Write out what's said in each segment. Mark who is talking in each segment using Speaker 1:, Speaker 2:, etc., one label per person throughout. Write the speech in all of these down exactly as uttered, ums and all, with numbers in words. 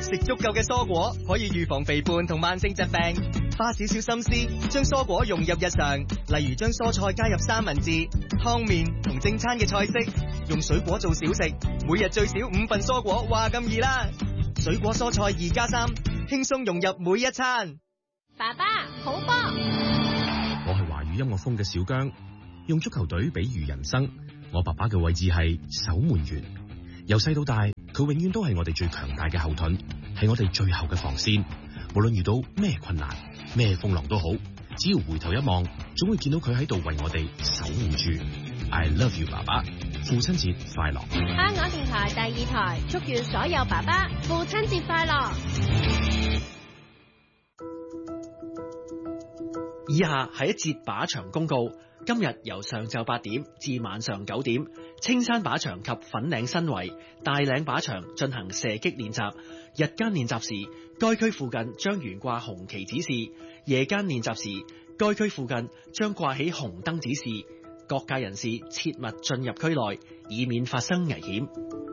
Speaker 1: 食足夠嘅蔬果可以預防肥胖同慢性疾病。花少少心思，將蔬果融入日常，例如將蔬菜加入三文治、湯麵同正餐嘅菜式，用水果做小食，每日最少五份蔬果，話咁易啦！水果蔬菜二加三，輕鬆融入每一餐。
Speaker 2: 爸爸，好波！
Speaker 3: 我係華語音樂風嘅小姜，用足球隊比喻人生。我爸爸嘅位置係守門員，由細到大，佢永遠都係我哋最強大嘅後盾，係我哋最後嘅防線。無論遇到咩困難、咩風浪都好，只要回頭一望，總會見到佢喺度為我哋守護住。I love you， 爸爸，父親節快樂！
Speaker 2: 香港電台第二台祝願所有爸爸父親節快樂。
Speaker 4: 以下係一節靶場公告。今日由上晝八點至晚上九點，青山靶場及粉嶺新圍、大嶺靶場進行射擊練習。日間練習時，該區附近將懸掛紅旗指示；夜間練習時，該區附近將掛起紅燈指示。各界人士切勿進入區內，以免發生危險。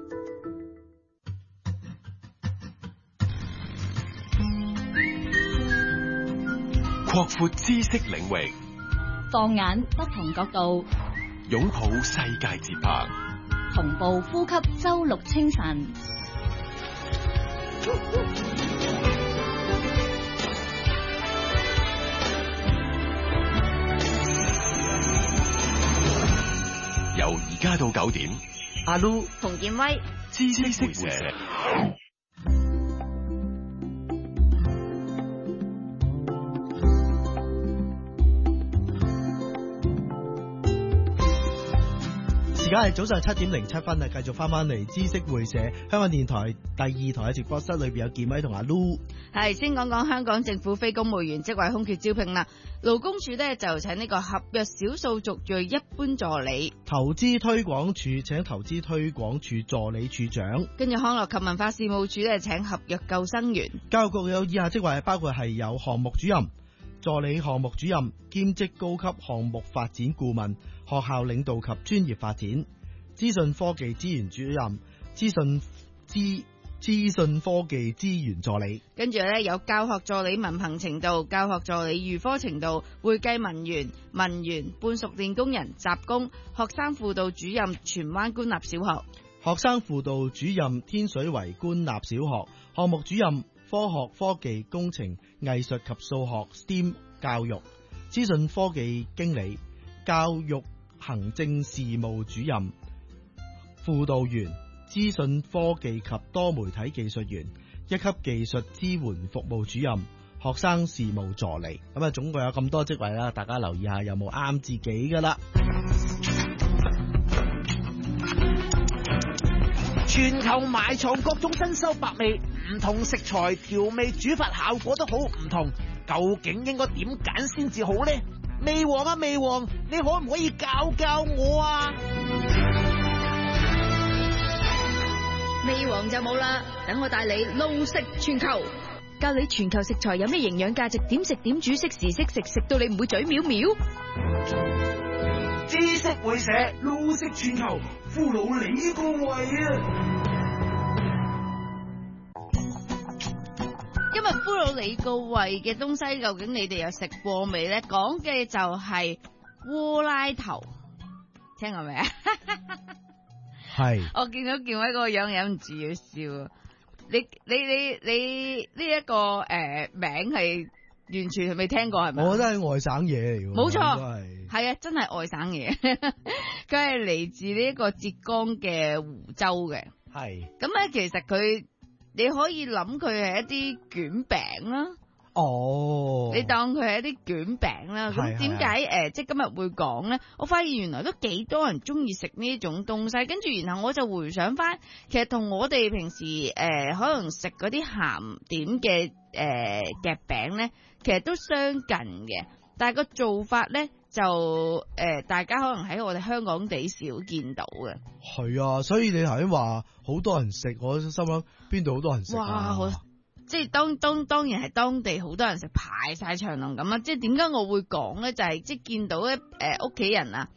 Speaker 5: 擴闊知識領域，
Speaker 6: 放眼不同角度，
Speaker 5: 擁抱世界節拍，
Speaker 6: 同步呼吸周六清晨。
Speaker 5: 由而家到九點，
Speaker 4: 阿 Lu
Speaker 2: 馮建威，
Speaker 5: 知識會社。
Speaker 7: 而家係早上七點零七分啊！繼續翻翻嚟知識會社香港電台第二台嘅直播室裏邊有建威同阿 Lu。
Speaker 8: 係先講講香港政府非公務員職位空缺招聘啦。勞工處呢就請呢個合約少數族裔一般助理，
Speaker 7: 投資推廣處請投資推廣處助理處長，
Speaker 8: 跟住康樂及文化事務處呢請合約救生員。
Speaker 7: 教育局有以下職位，包括係有項目主任、助理項目主任、兼職高級項目發展顧問、學校領導及專業發展、資訊科技資源主任、資訊資資訊科技資源助理。
Speaker 8: 跟住咧有教學助理文憑程度、教學助理預科程度、會計文員、文員、半熟練工人、雜工、學生輔導主任、荃灣官立小學、
Speaker 7: 學生輔導主任、天水圍官立小學、項目主任、科學科技工程、藝術及數學 S T E M 教育、資訊科技經理、教育行政事務主任、輔導員、資訊科技及多媒體技術員、一級技術支援服務主任、學生事務助理。咁啊，總共有咁多職位啦，大家留意下有冇啱自己噶啦。
Speaker 9: 全球埋藏各種珍饈百味，唔同食材調味煮法效果都好唔同，究竟應該點揀先至好呢？味王啊味王，你可唔可以教教我啊？
Speaker 6: 味王就冇啦，等我帶你撈食全球，教你全球食材有咩營養價值，點食點煮，識時識食，食到你唔會嘴藐藐。
Speaker 9: 知識會社撈食全球，俘虜你個胃啊！
Speaker 8: 今日俘虜你個胃嘅東西，究竟你哋有食過未呢？講嘅就係烏拉頭，聽過未啊？
Speaker 7: 係，
Speaker 8: 我見到建威嗰個樣忍唔住要笑。你你你你呢一、這個誒、呃、名係完全係未聽過係咪？
Speaker 7: 我覺得係外省嘢嚟嘅。
Speaker 8: 冇錯，係啊，真係外省嘢。佢係嚟自呢一個浙江嘅湖州嘅。係。咁咧，其實佢你可以諗佢係一啲卷餅啦。哦，你當佢係一啲卷餅啦，咁點解誒，即係今日會講咧？我發現原來都幾多人中意食呢種東西，跟住然後我就回想翻，其實同我哋平時誒、呃、可能食嗰啲鹹點嘅誒夾餅咧，其實都相近嘅，但係個做法咧就誒、呃、大家可能喺我哋香港地少見到嘅。係啊，所以你頭先話好多人食，我心諗邊度好多人食啊？哇，即係當當當然係當地好多人食排晒長龍咁啊！即係點解我會講咧？就係、是、即係見到咧誒屋企人啊，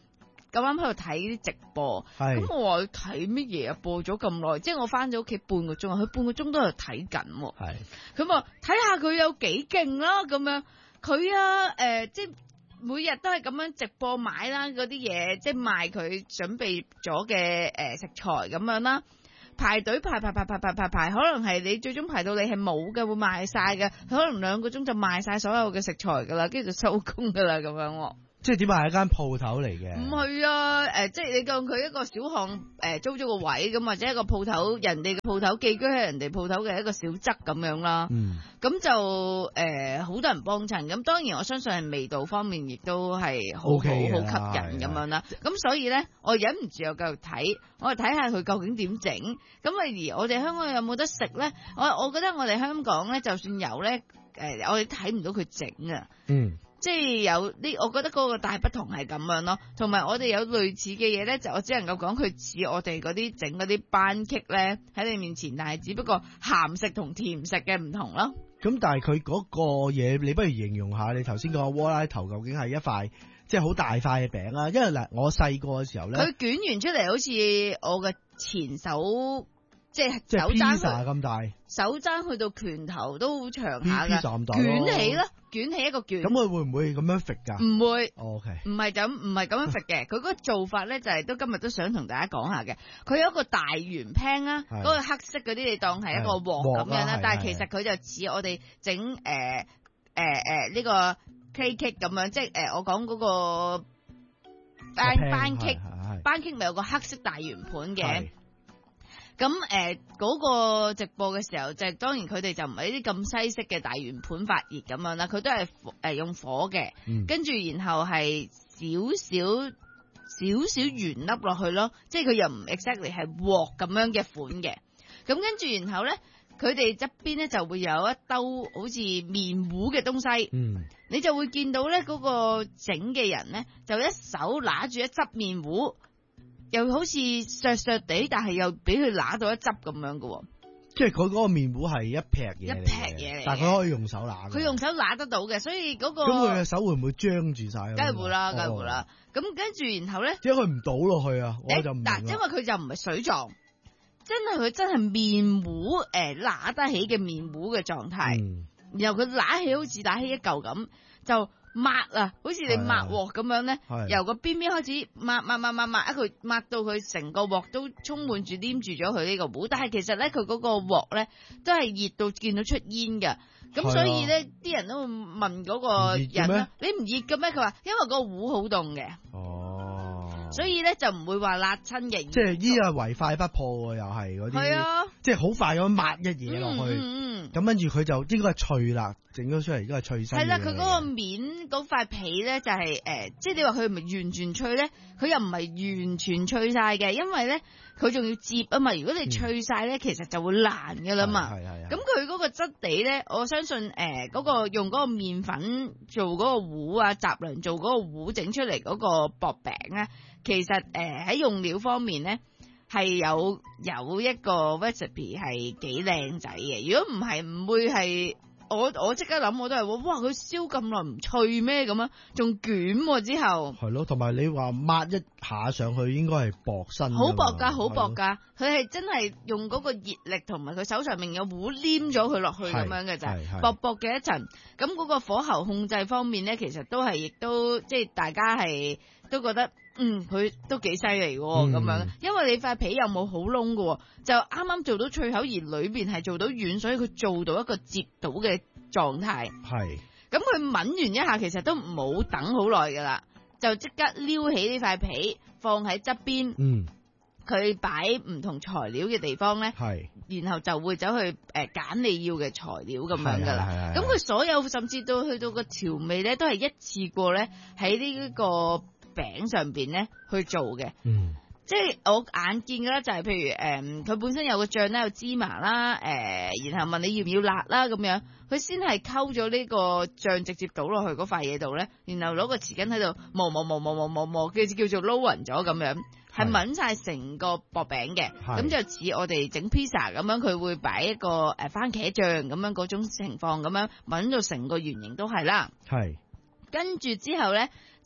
Speaker 8: 咁啱喺度睇啲直播，咁我話睇乜嘢啊？播咗咁耐，即係我翻咗屋企半個鐘啊，佢半個鐘都喺度睇緊。係，咁話睇下佢有幾勁啦，咁樣佢啊，誒、呃，即係每日都係咁樣直播買啦，嗰啲嘢即係賣佢準備咗嘅誒食材咁樣啦。排隊排排排排排排排，可能係你最終排到你係冇嘅，會賣晒嘅，佢可能兩個鐘就賣晒所有嘅食材噶啦，跟住就收工噶啦咁樣。
Speaker 7: 即係點啊？係一間鋪頭嚟嘅。唔
Speaker 8: 係啊，誒、呃，即係你當佢一個小巷，誒、呃，租咗個位咁，或者一個鋪頭，人哋嘅鋪頭寄居喺人哋鋪頭嘅一個小則咁樣啦。嗯。咁就誒，好、呃、多人幫襯，咁當然我相信係味道方面亦都係好好好吸引咁樣啦。咁所以咧，我忍唔住又繼續睇，我睇下佢究竟點整。咁例如我哋香港有冇得食咧？我我覺得我哋香港咧，就算有咧，誒、呃，我哋睇唔到佢整啊。嗯。即係有呢，我覺得嗰個大不同係咁樣咯，同埋我哋有類似嘅嘢咧，就我只能夠講佢似我哋嗰啲整嗰啲班戟咧喺你面前，但係只不過鹹食同甜食嘅唔同咯。
Speaker 7: 咁但係佢嗰個嘢，你不如形容下你頭先講個窩拉頭究竟係一塊即係好大塊嘅餅啊？因為嗱，我細個嘅時候咧，佢
Speaker 8: 捲完出嚟好似我嘅前手。即係手踭
Speaker 7: 咁大，
Speaker 8: 手踭去到拳頭都好長下㗎，捲起啦，捲起一個捲。
Speaker 7: 咁佢會唔會咁樣揈㗎？
Speaker 8: 唔會。
Speaker 7: O K。
Speaker 8: 唔係咁，唔係咁樣揈嘅。佢嗰個做法咧，就係都今日都想同大家講下嘅。佢有一個大圓 pan 啦，嗰個黑色嗰啲你當係一個鑊咁樣啦，但係其實佢就似我哋整誒誒誒呢個 clay cake 咁樣，即係誒、呃、我講嗰個班班 cake，班 cake 咪有個黑色大圓盤嘅。咁誒嗰個直播嘅時候，就係、當然佢哋就唔係呢啲咁西式嘅大圓盤發熱咁樣啦，佢都係誒、呃、用火嘅，嗯、跟住然後係少少少少圓粒落去咯，即係佢又唔 exactly 係鑊咁樣嘅款嘅。咁跟住然後咧，佢哋側邊咧就會有一兜好似麵糊嘅東西，嗯、你就會見到咧嗰、嗰個整嘅人咧就一手拿住一執麵糊。又好似削削地，但係又俾佢揦到一汁咁樣嘅，
Speaker 7: 即係佢嗰個麵糊係一劈嘢，
Speaker 8: 一劈嘢嚟，
Speaker 7: 但係佢可以用手揦，
Speaker 8: 佢用手揦得到嘅，所以嗰、嗰個
Speaker 7: 咁佢嘅手會唔會張住晒？
Speaker 8: 梗係會啦，梗係會啦。咁、哦、跟住然後咧，
Speaker 7: 點解佢唔倒落去啊？我就唔明啦。
Speaker 8: 因為佢就唔係水狀，真係佢真係麵糊誒揦得起嘅麵糊嘅狀態，嗯、然後佢揦起好似打起一嚿咁就。抹啊，好似你抹鑊咁樣咧，由個邊邊開始抹抹抹抹抹，一佢抹到佢成個鑊都充滿住黏住咗佢呢個糊。但係其實咧，佢嗰個鑊咧都係熱到見到出煙嘅。咁所以咧，啲人都會問嗰個人啦：你唔熱嘅咩？佢話因為個糊好凍嘅。哦，所以咧就唔會話辣親嘅。
Speaker 7: 即係依個唯快不破又係嗰啲，係啊，即係好快咁抹一嘢落去。嗯嗯，咁跟住佢就應該係脆啦，整咗出嚟應該係脆身。係啦，佢嗰個面嗰塊皮咧就係、是、誒、呃，即係你話佢唔係完全脆咧，佢又唔係完全脆晒嘅，因為咧佢仲要接啊嘛。如果你脆晒咧，嗯、其實就會爛噶啦嘛。係係係。咁佢嗰個質地咧，我相信誒嗰、呃那個用嗰個麵粉做嗰個糊啊，雜糧做嗰個糊整出嚟嗰個薄餅咧，其實誒喺、呃、用料方面咧係有有一個 recipe 係幾靚仔嘅。如果唔係唔會係。我我即刻諗，我都係哇！佢燒咁耐唔脆咩咁啊？仲捲之後係咯，同埋你話抹一下上去，應該係薄身，好薄噶，好薄噶。佢係真係用嗰個熱力同埋佢手上面嘅糊黏咗佢落去咁樣嘅咋，薄薄嘅一層。咁嗰個火候控制方面咧，其實都係亦都即係大家係都覺得。嗯，佢都幾犀利喎，咁樣，因為你塊皮又冇好燶嘅，就啱啱做到脆口，而裏邊係做到軟，所以佢做到一個接到嘅狀態。係，咁佢抿完一下，其實都冇等好耐噶啦，就即刻撩起呢塊皮放喺側邊。嗯，佢擺唔同材料嘅地方咧，係，然後就會走去誒揀你要嘅材料咁樣噶啦。咁佢所有甚至到去到個調味咧，都係一次過咧喺呢個餅上邊咧去做嘅，嗯，即係我眼見嘅咧就係譬如誒，佢、呃、本身有個醬咧有芝麻啦，誒、呃，然後問你要唔要辣啦咁樣，佢先係溝咗呢個醬直接倒落去嗰塊嘢度咧，然後攞個匙羹喺度磨磨磨磨磨磨磨，叫叫做撈勻咗咁樣，係抿晒成個薄餅嘅，咁就似我哋整 pizza 咁樣，佢會擺一個誒番茄醬咁樣嗰種情況咁樣抿到成個圓形都係啦，係，跟住之後咧。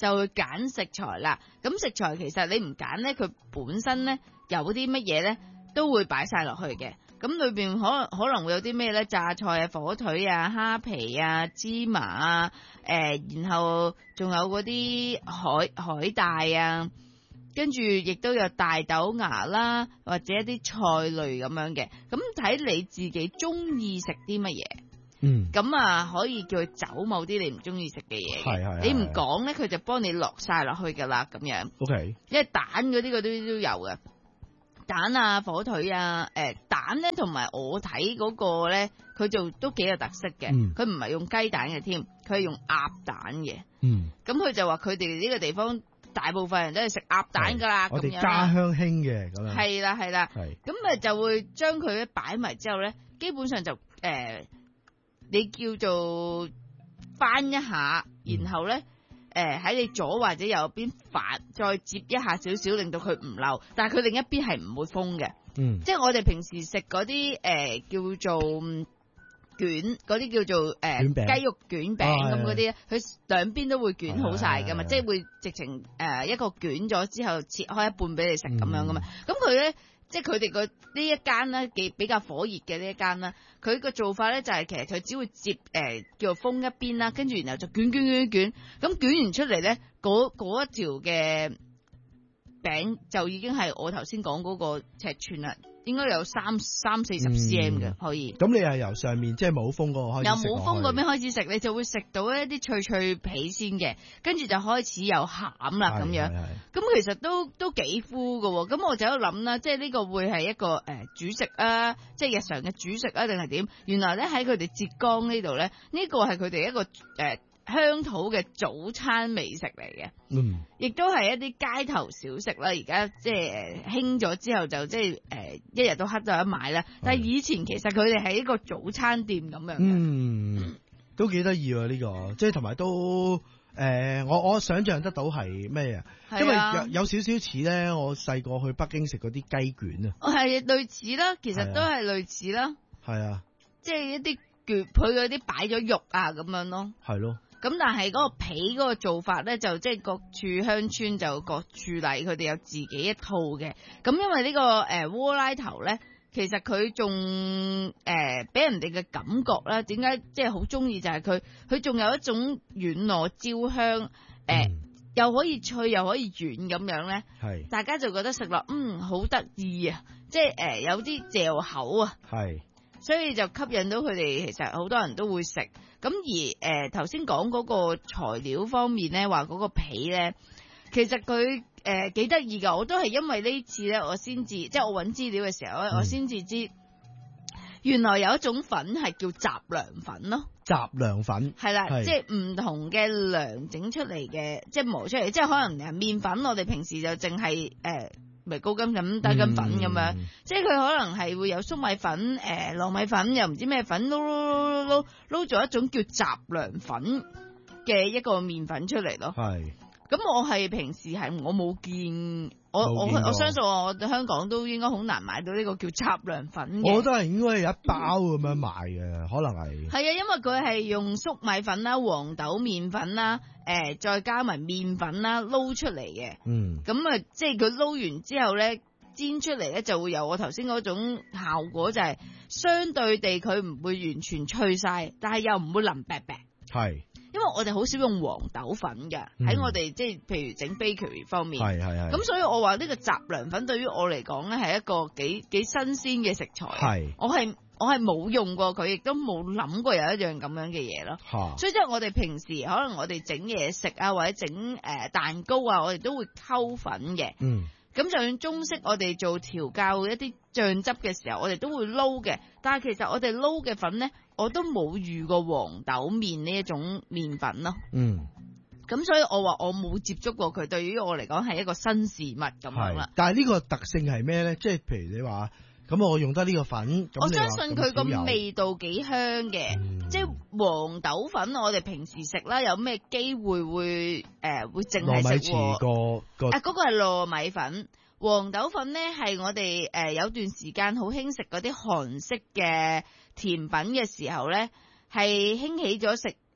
Speaker 8: 就會揀食材啦。咁食材其實你唔揀咧，佢本身咧有啲乜嘢咧都會擺晒落去嘅。咁裏邊可能可能會有啲咩咧？榨菜啊、火腿啊、蝦皮啊、芝麻啊，誒、呃，然後仲有嗰啲海海帶啊，跟住亦都有大豆芽啦，或者一啲菜類咁樣嘅。咁睇你自己中意食啲乜嘢，
Speaker 7: 嗯，
Speaker 8: 咁啊可以叫佢走某啲你唔中意食嘅嘢。
Speaker 7: 係係，
Speaker 8: 你唔講咧，佢就幫你落晒落去噶啦，咁樣。
Speaker 7: O K，
Speaker 8: 因為蛋嗰啲嗰啲都有嘅。蛋啊、火腿啊，誒、呃、蛋咧，同埋我睇嗰個咧，佢就都幾有特色嘅。佢唔係用雞蛋嘅添，佢係用鴨蛋嘅。嗯，咁佢就話佢哋呢個地方大部分人都係食鴨蛋噶啦，咁樣。我哋家鄉興嘅咁樣。係啦係啦，咁咪就會將佢咧擺埋之後咧，基本上就誒、呃，你叫做翻一下，然後咧。嗯誒、呃，喺你左或者右邊反，再接一下少少，令到佢唔漏，但係佢另一邊係唔會封嘅。嗯，即係我哋平時食嗰啲誒叫做卷，嗰啲叫做誒、呃、雞肉卷餅咁嗰啲，佢兩邊都會捲好晒噶嘛，即係會直情誒、呃、一個捲咗之後切開一半俾你食咁樣噶嘛。咁佢咧。即係佢哋個呢一間咧，幾比較火熱嘅呢一間啦。佢個做法咧就係、是、其實佢只會接誒、呃、叫做封一邊啦，跟住然後就捲捲捲捲，咁捲完出嚟咧，嗰嗰一條嘅餅就已經係我頭先講嗰個尺寸啦，應該有三三四十 cm 嘅可以。咁、嗯、你係由上面即係冇封嗰個開始食，由冇封嗰邊開始食，你就會食到一啲脆脆皮先嘅，跟住就開始有餡啦咁樣。咁其實都都幾敷㗎喎。咁我就喺度諗啦，即係呢個會係一個誒、呃、主食啊，即係日常嘅主食啊，定係點？原來咧喺佢哋浙江呢度咧，呢、這個係佢哋一個誒。呃鄉土嘅早餐美食嚟嘅，嗯，亦都係一啲街頭小食啦。而家即係誒興咗之後就即係誒一日到黑都有得買啦。但係以前其實佢哋係一個早餐店咁樣嘅，嗯，都幾得意喎呢個，即係同埋都誒、呃，我我想象得到係咩啊？因為有有少少似咧，我細個去北京食嗰啲雞卷啊，哦係類似啦，其實都係類似啦，係啊，即係一啲卷佢嗰啲擺咗肉啊咁樣咯，係咯。咁但係嗰個皮嗰個做法咧，就即係各處鄉村就各處例，佢哋有自己一套嘅。咁因為呢、這個誒窩、呃、拉頭咧，其實佢仲誒俾人哋嘅感覺啦，點解即係好中意就係佢佢仲有一種軟糯焦香，誒、呃嗯、又可以脆又可以軟咁樣咧，係大家就覺得食落嗯好得意啊，即係誒、呃、有啲嚼口啊，係。所以就吸引到佢哋，其實好多人都會食。咁而誒頭先講嗰個材料方面咧，話嗰個皮咧，其實佢誒幾得意㗎。我都係因為呢次咧，我先至即係我揾資料嘅時候咧，嗯、我先至知原來有一種粉係叫雜糧粉咯。雜糧粉係啦，即係唔同嘅糧整出嚟嘅，即係磨出嚟，即係可能誒麵粉，我哋平時就淨係誒。咪高筋咁低筋粉咁樣，嗯、即係佢可能係會有粟米粉、誒、呃、糯米粉，又唔知咩粉，撈撈撈撈撈咗一種叫雜糧粉嘅一個麵粉出嚟咯。係，咁我係平時係我冇見，我我我相信我香港都應該好難買到呢個叫雜糧粉嘅。我覺得係應該有一包咁樣賣嘅，嗯、可能係。係啊，因為佢係用粟米粉啦、黃豆麵粉啦。誒、呃，再加埋麵粉啦，撈出嚟嘅。嗯，咁啊，即係佢撈完之後咧，煎出嚟咧就會有我頭先嗰種效果，就係相對地佢唔會完全脆晒，但係又唔會腍白白。係，因為我哋好少用黃豆粉嘅，喺、嗯、我哋即係譬如整 bakery 方面。係係係。咁所以我話呢個雜糧粉對於我嚟講咧係一個幾幾新鮮嘅食材。係，我係。我係冇用過佢，亦都冇諗過有一樣咁樣嘅嘢咯。所以即係我哋平時可能我哋整嘢食啊，或者整誒、呃、蛋糕啊，我哋都會溝粉嘅。嗯。咁就算中式，我哋做調教一啲醬汁嘅時候，我哋都會撈嘅。但係其實我哋撈嘅粉咧，我都冇遇過黃豆麵呢一種麵粉咯。嗯。咁所以我話我冇接觸過佢，對於我嚟講係一個新事物咁樣啦。但係呢個特性係咩咧？即係譬如你話。咁我用得呢個粉，我相信佢個味道幾香嘅，嗯、即係黃豆粉我哋平時食啦，有咩機會會誒、呃、會淨係食喎？誒嗰個係糯米粉，黃豆粉咧係我哋誒、呃、有段時間好興食嗰啲韓式嘅甜品嘅時候咧，係興起咗食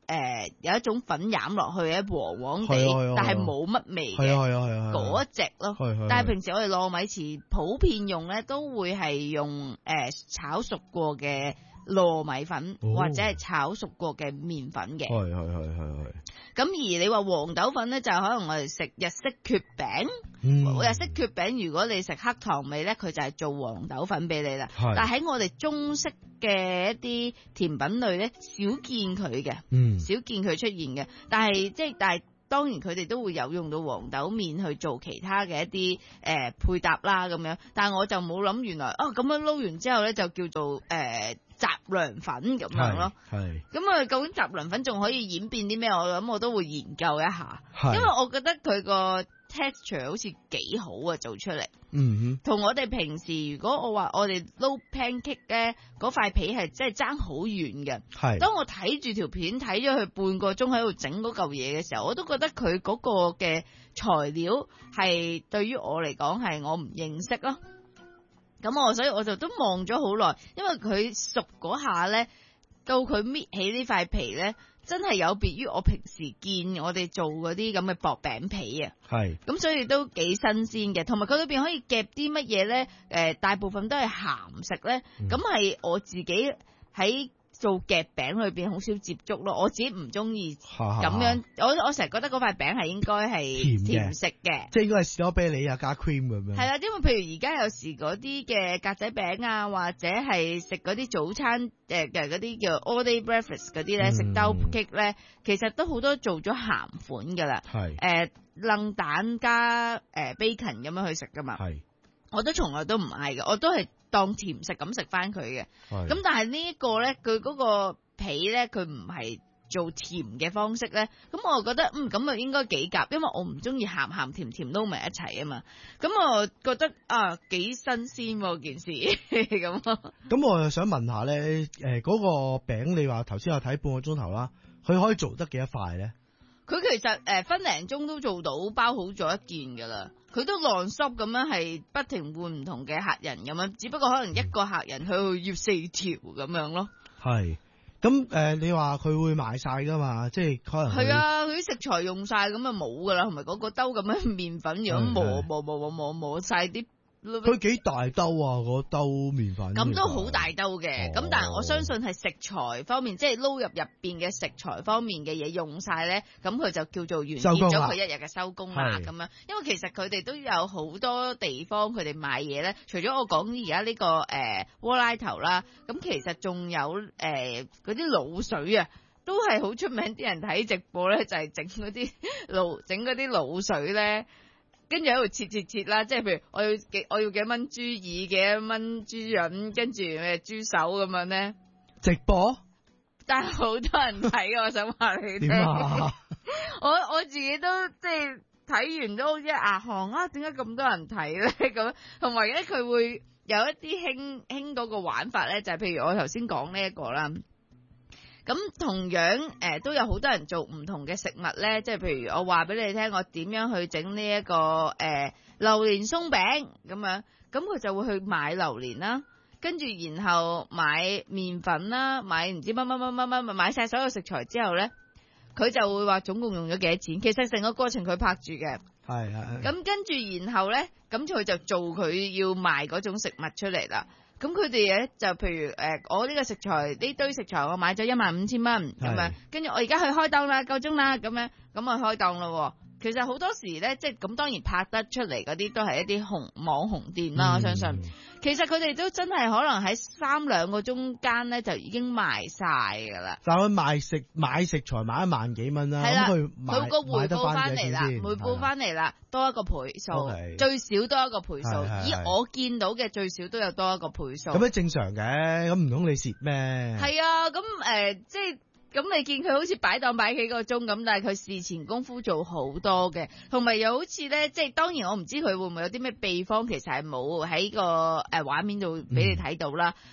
Speaker 8: 誒有一種粉飲落去嘅黃黃地，但係冇乜味嘅，
Speaker 7: 係啊係啊係啊
Speaker 8: 嗰一隻咯。但係平時我哋糯米糍普遍用咧，都會係用誒炒熟過嘅糯米粉、哦、或者係炒熟過嘅麵粉嘅。
Speaker 7: 係係係係係。
Speaker 8: 咁而你話黃豆粉咧，就可能我哋食日式蕨餅。
Speaker 7: 嗯、
Speaker 8: 日式蕨餅，如果你食黑糖味咧，佢就係做黃豆粉俾你啦。但係喺我哋中式嘅一啲甜品類咧，少見佢嘅，
Speaker 7: 嗯、
Speaker 8: 少見佢出現嘅。但係即係，但係當然佢哋都會有用到黃豆面去做其他嘅一啲誒、呃、配搭啦咁樣。但係我就冇諗原來哦咁樣撈完之後咧，就叫做誒。呃雜糧粉咁樣咯，係咁啊！究竟雜糧粉仲可以演變啲咩？我諗我都會研究一下，因為我覺得佢個 texture 好似幾好啊，做出嚟。嗯哼，同我哋平時如果我話我哋撈 pancake 咧，嗰塊皮係真係爭好遠嘅。係，當我睇住條片睇咗佢半個鐘喺度整嗰嚿嘢嘅時候，我都覺得佢嗰個嘅材料係對於我嚟講係我唔認識咯。咁我所以我就都望咗好耐，因為佢熟嗰下咧，到佢搣起呢塊皮咧，真係有別於我平時見我哋做嗰啲咁嘅薄餅皮啊。係，咁所以都幾新鮮嘅，同埋佢裏邊可以夾啲乜嘢咧？誒、呃，大部分都係鹹食咧，咁係、嗯、我自己喺做夾餅裏邊好少接觸咯，我自己唔中意咁樣，我我成日覺得嗰塊餅係應該係甜食嘅，
Speaker 7: 即係應該係士多啤梨啊加 cream 咁樣。係
Speaker 8: 啦，因為譬如而家有時嗰啲嘅格仔餅啊，或者係食嗰啲早餐誒嘅嗰啲叫 all day breakfast 嗰啲咧，食 dough cake 咧，其實都好多做咗鹹款噶啦，係誒愣蛋加誒 bacon 咁樣去食噶嘛，係，我都從來都唔嗌嘅，我都係當甜食咁食翻佢嘅，咁但係呢一個咧，佢嗰個皮咧，佢唔係做甜嘅方式咧，咁我覺得嗯咁啊應該幾夾，因為我唔中意鹹鹹甜甜撈埋一齊啊嘛，咁我覺得啊幾新鮮喎件事咁。
Speaker 7: 咁我又想問下咧，誒、呃、嗰、那個餅你話頭先有睇半個鐘頭啦，佢可以做得幾多塊咧？
Speaker 8: 佢其實誒分零鐘都做到包好咗一件噶啦，佢都non stop咁樣係不停換唔同嘅客人咁樣，只不過可能一個客人佢要四條咁樣咯。係，咁誒、呃、你話佢會賣晒噶嘛？即係可能係啊，佢啲食材用晒咁啊冇噶啦，同埋嗰個兜咁樣麵粉如果磨磨磨磨磨磨晒啲。
Speaker 7: 佢幾大兜啊？嗰兜麵粉
Speaker 8: 咁都好大兜嘅，咁、哦、但係我相信係食材方面，即係撈入入邊嘅食材方面嘅嘢用晒咧，咁佢就叫做完結咗佢一日嘅收工啦咁樣。因為其實佢哋都有好多地方佢哋賣嘢咧，除咗我講而家呢個誒窩拉頭啦，咁其實仲有誒嗰啲滷水啊，都係好出名。啲人睇直播咧，就係整嗰啲滷整嗰啲滷水咧。跟住喺度切切切啦，即係譬如我要幾我要幾蚊豬耳，幾蚊豬潤，跟住咩豬手咁樣咧。直播，但係好多人睇嘅，我想話你聽。啊、我我自己都即係睇完都好似牙行啊，點解咁多人睇咧？咁同埋咧，佢會有一啲興興嗰個玩法咧，就係、是、譬如我頭先講呢一個啦。咁同樣誒、呃、都有好多人做唔同嘅食物咧，即係譬如我話俾你聽，我點樣去整呢一個誒、呃、榴蓮鬆餅咁樣，咁佢就會去買榴蓮啦，跟住然後買麵粉啦，買唔知乜乜乜乜乜，買晒所有食材之後咧，佢就會話總共用咗幾多錢，其實成個過程佢拍住嘅，係係。咁跟住然後咧，咁佢就做佢要賣嗰種食物出嚟啦。咁佢哋咧就譬如誒、呃，我呢個食材呢堆食材我買咗一萬五千蚊咁樣，跟住我而家去開檔啦，夠鐘啦咁樣，咁啊開檔咯。其實好多時咧，即係咁當然拍得出嚟嗰啲都係一啲紅網紅店啦，嗯、我相信。其實佢哋都真係可能喺三兩個鐘間咧就已經賣晒噶啦。但係佢賣食買食材買一萬幾蚊啦，咁佢佢個回報翻嚟啦，回報翻嚟啦，多一個倍數，okay. 最少多一個倍數。以我見到嘅最少都有多一個倍數。咁樣正常嘅，咁唔通你蝕咩？係啊，咁誒、呃、即係。咁你見佢好似擺檔擺幾個鐘咁，但係佢事前功夫做好多嘅，同埋又好似咧，即係當然我唔知佢會唔會有啲咩秘方，其實係冇喺個誒畫面度俾你睇到啦。佢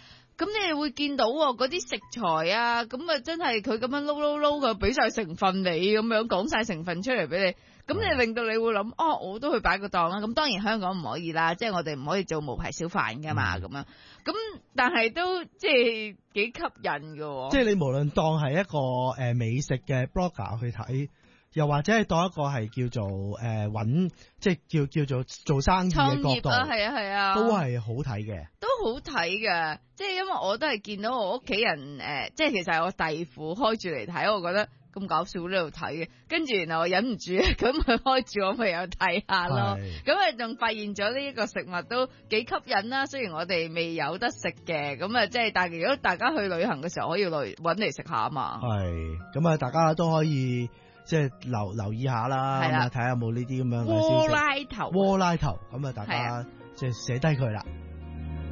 Speaker 8: 咁你會見到嗰啲食材啊，咁啊真係佢咁樣撈撈撈嘅，俾晒成分你咁樣講晒成分出嚟俾你。咁你令到你會諗，哦，我都去擺個檔啦。咁當然香港唔可以啦，即係我哋唔可以做無牌小販噶嘛，咁、嗯、樣。咁但係都即係幾吸引喎。
Speaker 7: 即係你無論當係一個誒美食嘅 blogger 去睇，又或者係當一個係叫做誒搵、呃，即係叫叫做做生意嘅角度，
Speaker 8: 係啊係啊，啊
Speaker 7: 都係好睇嘅，
Speaker 8: 都好睇嘅。即係因為我都係見到我屋企人誒、呃，即係其實係我弟婦開住嚟睇，我覺得。咁搞笑呢度睇嘅，跟住然後我忍唔住，咁佢開住我咪有睇下咯。咁啊仲發現咗呢一個食物都幾吸引啦。雖然我哋未有得食嘅，咁啊即係但係如果大家去旅行嘅時候可以嚟搵嚟食下啊嘛。係，
Speaker 7: 咁啊大家都可以即係留留意下啦，咁啊睇下有冇呢啲咁樣嘅消息。
Speaker 8: 窩拉頭，
Speaker 7: 窩拉頭，咁啊大家即係寫低佢啦。